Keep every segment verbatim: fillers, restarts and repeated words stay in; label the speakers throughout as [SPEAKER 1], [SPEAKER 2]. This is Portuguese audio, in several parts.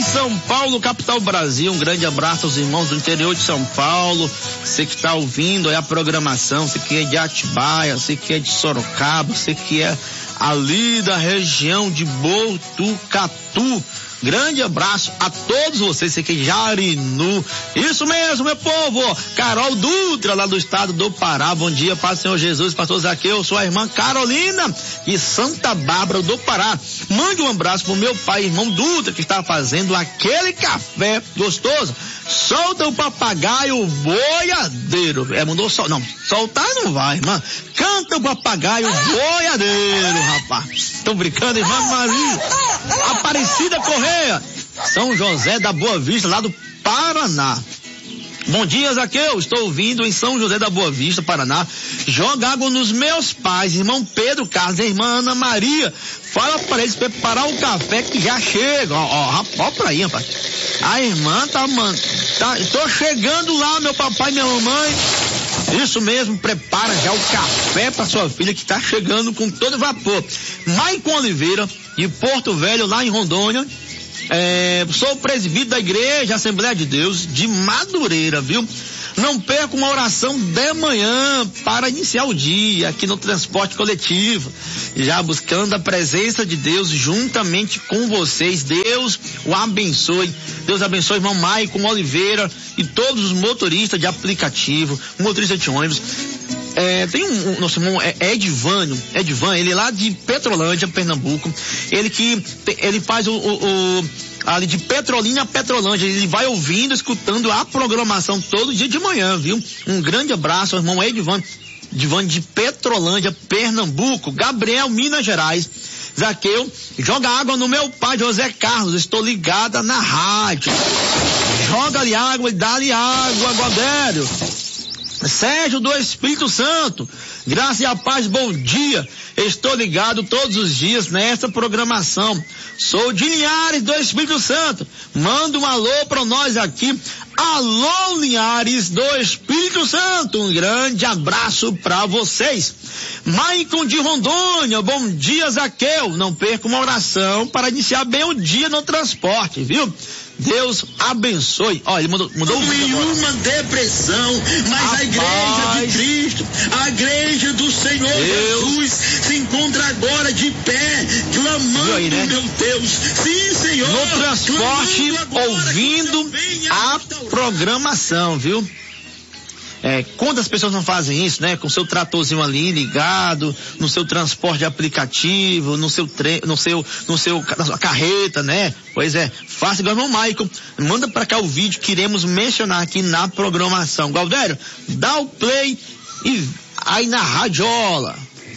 [SPEAKER 1] São Paulo, capital Brasil. Um grande abraço aos irmãos do interior de São Paulo. Você que está ouvindo aí a programação, você que é de Atibaia, você que é de Sorocaba, você que é ali da região de Botucatu. Grande abraço a todos vocês, você que é Jarinu. Isso mesmo, meu povo. Carol Dutra, lá do estado do Pará. Bom dia, Pai do Senhor Jesus, pastor Zaqueu, sua irmã Carolina, de Santa Bárbara do Pará. Mande um abraço pro meu pai, irmão Dutra, que está fazendo aquele café gostoso. Solta o papagaio boiadeiro. É, mandou sol, não, soltar não vai, irmã. Canta o papagaio boiadeiro, rapaz. Tô brincando, irmã Maria. Aparecida Correia, São José da Boa Vista, lá do Paraná. Bom dia, Zaqueu, estou ouvindo em São José da Boa Vista, Paraná. Joga água nos meus pais, irmão Pedro Carlos e irmã Ana Maria. Fala para eles preparar o café que já chega. Ó, ó, ó pra aí, rapaz. A irmã tá, mano, tá, estou chegando lá, meu papai e minha mamãe. Isso mesmo, prepara já o café para sua filha que tá chegando com todo vapor. Maicon Oliveira, de Porto Velho, lá em Rondônia. É, sou presbítero da Igreja Assembleia de Deus de Madureira, viu? Não perca uma oração de manhã para iniciar o dia aqui no transporte coletivo, já buscando a presença de Deus juntamente com vocês. Deus o abençoe. Deus abençoe irmão Maicon Oliveira e todos os motoristas de aplicativo, motoristas de ônibus. É, tem um, um nosso irmão é Edvânio, Edvan, ele é lá de Petrolândia, Pernambuco. Ele que ele faz o, o, o ali de Petrolina a Petrolândia. Ele vai ouvindo, escutando a programação todo dia de manhã, viu? Um grande abraço ao irmão Edvan, Edvan de Petrolândia, Pernambuco. Gabriel, Minas Gerais. Zaqueu, joga água no meu pai, José Carlos, estou ligada na rádio. Joga ali água e dá-lhe água, Guadério. Sérgio do Espírito Santo, graça e a paz, bom dia, estou ligado todos os dias nesta programação, sou de Linhares do Espírito Santo, manda um alô para nós aqui, alô Linhares do Espírito Santo, um grande abraço para vocês. Maicon de Rondônia, bom dia Zaqueu, não perca uma oração para iniciar bem o dia no transporte, viu? Deus abençoe. Ó, ele mandou, mandou
[SPEAKER 2] um nenhuma depressão, mas Rapaz. a igreja de Cristo, a igreja do Senhor Deus. Jesus se encontra agora de pé, clamando, aí, né? Meu Deus, sim Senhor,
[SPEAKER 1] no transporte, ouvindo a programação, viu? É, quantas pessoas não fazem isso, né? Com seu tratorzinho ali ligado, no seu transporte de aplicativo, no seu tre... no seu, no seu, na sua carreta, né? Pois é, faça igual o irmão Maicon, manda pra cá o vídeo que iremos mencionar aqui na programação. Galdério, dá o play e aí na radiola.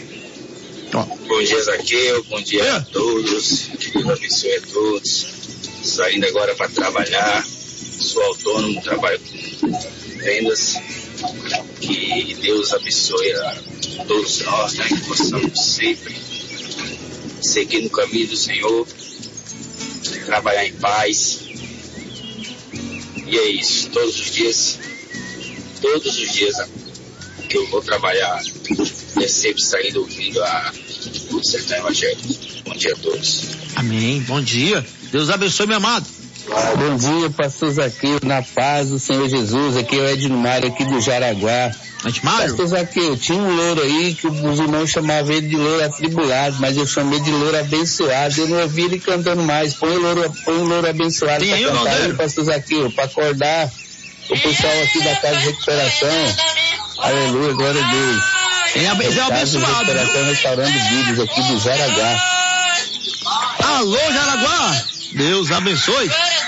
[SPEAKER 3] Ó. Bom dia, Zaqueu, bom dia é. a todos, que Deus abençoe a todos. Saindo agora para trabalhar, sou autônomo, trabalho com vendas. Que Deus abençoe a todos nós, né? Que possamos sempre seguir no caminho do Senhor, trabalhar em paz. E é isso, todos os dias, todos os dias que eu vou trabalhar, é sempre saindo ouvindo a, o Sertão Evangélico. Bom dia a todos.
[SPEAKER 1] Amém, bom dia. Deus abençoe, meu amado.
[SPEAKER 4] Bom dia, pastor Zaqueu, na paz do Senhor Jesus. Aqui é o Edmário, aqui do Jaraguá.
[SPEAKER 1] Edmário?
[SPEAKER 4] Pastor Zaqueu, tinha um louro aí que os irmãos chamavam ele de louro atribulado, mas eu chamei de louro abençoado. Eu não ouvi ele cantando mais. Põe o louro, põe o louro abençoado
[SPEAKER 1] Tem
[SPEAKER 4] pra
[SPEAKER 1] aí,
[SPEAKER 4] cantar aí, pastor Zaqueu, pra acordar o pessoal aqui da Casa de Recuperação. Aleluia, glória a Deus.
[SPEAKER 1] Ele é abençoado.
[SPEAKER 4] Casa de Recuperação, restaurando vídeos aqui do Jaraguá.
[SPEAKER 1] Alô, Jaraguá. Deus abençoe.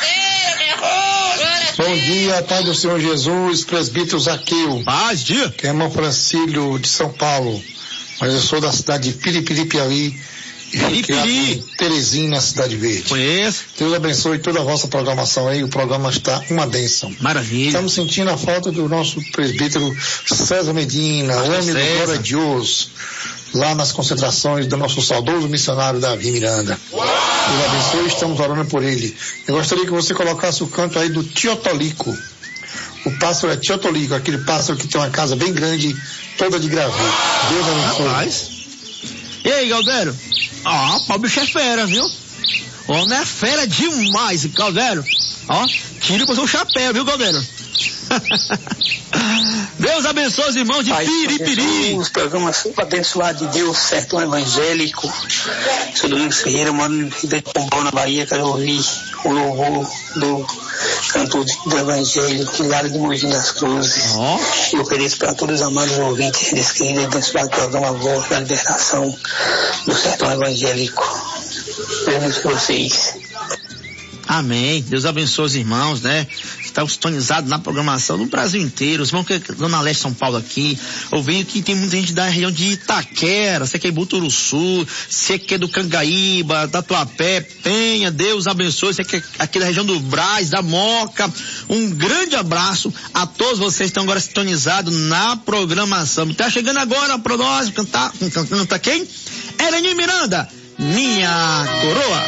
[SPEAKER 5] Bom dia, Pai do Senhor Jesus, presbítero Zaqueu.
[SPEAKER 1] Paz, dia.
[SPEAKER 5] Que é irmão Francílio de São Paulo, mas eu sou da cidade de Piripiri, Piauí, e criado em Teresina, Cidade Verde.
[SPEAKER 1] Conheço.
[SPEAKER 5] Deus abençoe toda a vossa programação aí, o programa está uma bênção.
[SPEAKER 1] Maravilha.
[SPEAKER 5] Estamos sentindo a falta do nosso presbítero César Medina,
[SPEAKER 1] Pastor
[SPEAKER 5] homem
[SPEAKER 1] César.
[SPEAKER 5] do Glória a Deus, lá nas concentrações do nosso saudoso missionário Davi Miranda. Deus abençoe, estamos orando por ele. Eu gostaria que você colocasse o canto aí do Tiotolico. O pássaro é Tiotolico, aquele pássaro que tem uma casa bem grande, toda de gravê. Deus abençoe.
[SPEAKER 1] Rapaz. E aí, Galdério? Ah, o bicho é fera, viu? O homem é fera demais, Caldeiro. Ó, tira com seu chapéu, viu, Caldeiro? Deus abençoe os irmãos de Pai, Piripiri.
[SPEAKER 6] Os programas abençoados de Deus, Sertão Evangélico. Sou Domingos Ferreira, moro no Rio de Pombal, na Bahia. Quero ouvir o louvor do cantor do Evangelho, Milagre de Mogi das Cruzes. Oh. Eu ofereço para todos os amados ouvintes desse querido e abençoado programa Voz da Libertação do Sertão Evangélico. Deus para vocês.
[SPEAKER 1] Amém. Deus abençoe os irmãos, né? Estão sintonizados na programação do Brasil inteiro. Os irmãos que Zona Leste São Paulo aqui. Ouvindo que tem muita gente da região de Itaquera, você que é Buturuçu, você que é do Cangaíba, Tatuapé, Penha. Deus abençoe. Você que é aqui da região do Brás, da Moca. Um grande abraço a todos vocês que estão agora sintonizados na programação. Está chegando agora para nós cantar, canta quem? Ereni Miranda, Minha Coroa.